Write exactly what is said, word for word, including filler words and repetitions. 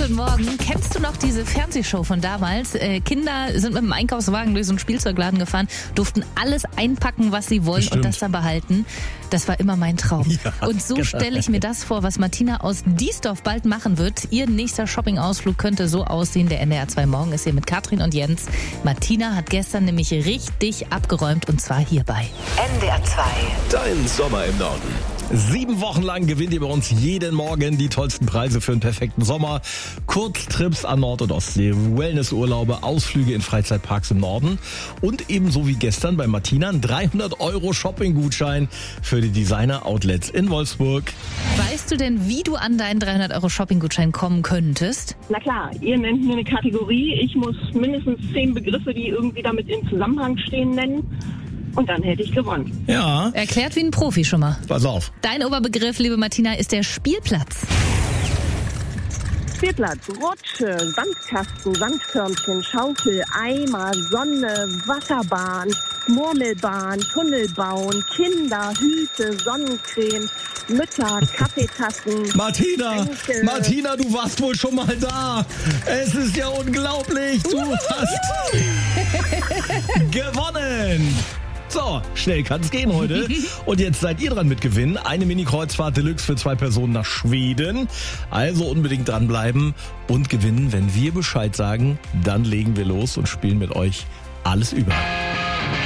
Guten Morgen. Kennst du noch diese Fernsehshow von damals? Äh, Kinder sind mit dem Einkaufswagen durch so einen Spielzeugladen gefahren, durften alles einpacken, was sie wollen Stimmt. und das dann behalten. Das war immer mein Traum. Ja, und so genau. stelle ich mir das vor, was Martina aus Diesdorf bald machen wird. Ihr nächster Shopping-Ausflug könnte so aussehen. Der N D R zwei Morgen ist hier mit Katrin und Jens. Martina hat gestern nämlich richtig abgeräumt und zwar hierbei. N D R zwei. Dein Sommer im Norden. Sieben Wochen lang gewinnt ihr bei uns jeden Morgen die tollsten Preise für einen perfekten Sommer. Kurztrips an Nord- und Ostsee, Wellnessurlaube, Ausflüge in Freizeitparks im Norden und ebenso wie gestern bei Martina ein dreihundert Euro Shopping-Gutschein für die Designer-Outlets in Wolfsburg. Weißt du denn, wie du an deinen dreihundert Euro Shopping-Gutschein kommen könntest? Na klar, ihr nennt mir eine Kategorie. Ich muss mindestens zehn Begriffe, die irgendwie damit in Zusammenhang stehen, nennen. Und dann hätte ich gewonnen. Ja, Erklärt wie ein Profi schon mal. pass auf. Dein Oberbegriff, liebe Martina, ist der Spielplatz. Spielplatz, Rutsche, Sandkasten, Sandkörnchen, Schaufel, Eimer, Sonne, Wasserbahn, Murmelbahn, Tunnelbauen, Kinder, Hüte, Sonnencreme, Mütter, Kaffeetassen. Martina, Schenkel. Martina, du warst wohl schon mal da. Es ist ja unglaublich. Du hast gewonnen. So, schnell kann's gehen heute. Und jetzt seid ihr dran mit Gewinnen. Eine Mini-Kreuzfahrt Deluxe für zwei Personen nach Schweden. Also unbedingt dranbleiben und gewinnen. Wenn wir Bescheid sagen, dann legen wir los und spielen mit euch alles über.